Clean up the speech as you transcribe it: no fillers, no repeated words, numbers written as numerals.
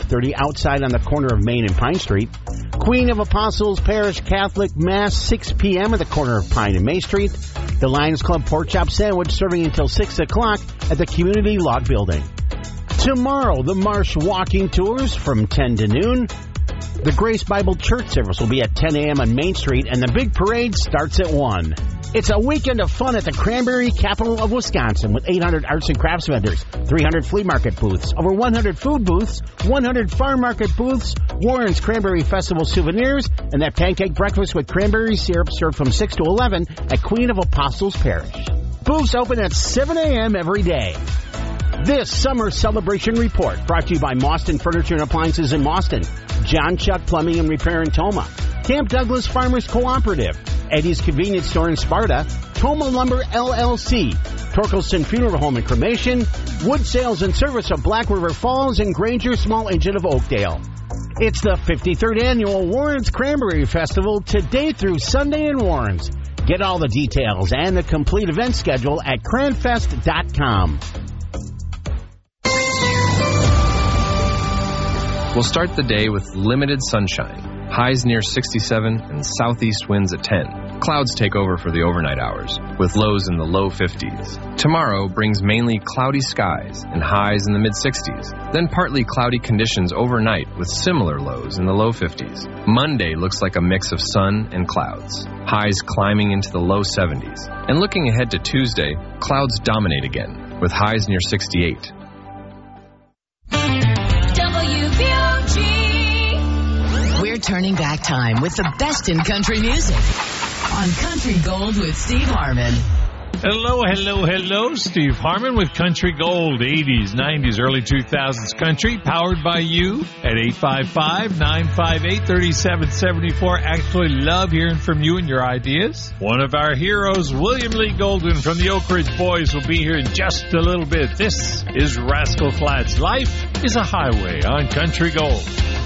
5:30 outside on the corner of Main and Pine Street. Queen of Apostles Parish Catholic Mass, 6 p.m. at the corner of Pine and May Street. The Lions Club Pork Chop Sandwich serving until 6 o'clock at the Community Log Building. Tomorrow, the Marsh Walking Tours from 10 to noon. The Grace Bible Church service will be at 10 a.m. on Main Street, and the big parade starts at 1. It's a weekend of fun at the Cranberry Capital of Wisconsin with 800 arts and crafts vendors, 300 flea market booths, over 100 food booths, 100 farm market booths, Warren's Cranberry Festival souvenirs, and that pancake breakfast with cranberry syrup served from 6 to 11 at Queen of Apostles Parish. Booths open at 7 a.m. every day. This Summer Celebration Report brought to you by Mauston Furniture and Appliances in Mauston, John Chuck Plumbing and Repair in Toma, Camp Douglas Farmers Cooperative, Eddie's Convenience Store in Sparta, Toma Lumber LLC, Torkelson Funeral Home and Cremation, Wood Sales and Service of Black River Falls, and Granger Small Engine of Oakdale. It's the 53rd Annual Warren's Cranberry Festival today through Sunday in Warren's. Get all the details and the complete event schedule at cranfest.com. We'll start the day with limited sunshine, highs near 67 and southeast winds at 10. Clouds take over for the overnight hours, with lows in the low 50s. Tomorrow brings mainly cloudy skies and highs in the mid-60s, then partly cloudy conditions overnight with similar lows in the low 50s. Monday looks like a mix of sun and clouds, highs climbing into the low 70s. And looking ahead to Tuesday, clouds dominate again, with highs near 68. We're turning back time with the best in country music on Country Gold with Steve Harmon. Hello, hello, hello. Steve Harmon with Country Gold, 80s, 90s, early 2000s country, powered by you at 855-958-3774. Actually love hearing from you and your ideas. One of our heroes, William Lee Golden from the Oak Ridge Boys, will be here in just a little bit. This is Rascal Flatts. Life is a highway on Country Gold.